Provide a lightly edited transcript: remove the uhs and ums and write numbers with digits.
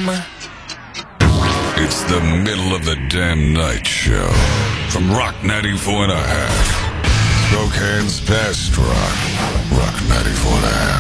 It's the middle of the damn night show. From Rock 94 and a half. Spokane's best rock. Rock 94 and a half.